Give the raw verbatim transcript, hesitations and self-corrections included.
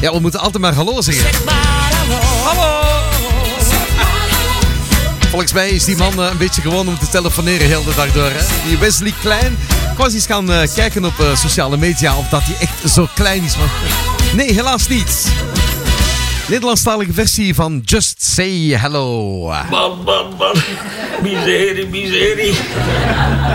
Ja, we moeten altijd maar hallo zeggen. Zeg maar hallo. Hallo! Volgens mij is die man uh, een beetje gewoon om te telefoneren heel de dag door. Hè? Die Wesley Klein. Ik was eens gaan uh, kijken op uh, sociale media of dat hij echt zo klein is. Maar... Nee, helaas niet. Nederlandstalige versie van Just Say Hello. Man, man, man. Miserie, miserie.